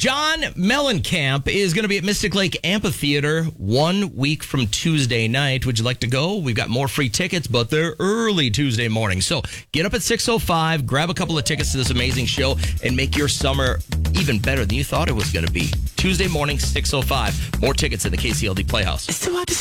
John Mellencamp is going to be at Mystic Lake Amphitheater 1 week from Tuesday night. Would you like to go? We've got more free tickets, but they're early Tuesday morning. So get up at 6:05, grab a couple of tickets to this amazing show, and make your summer even better than you thought it was going to be. Tuesday morning, 6:05. More tickets at the KCLD Playhouse. It's too hot to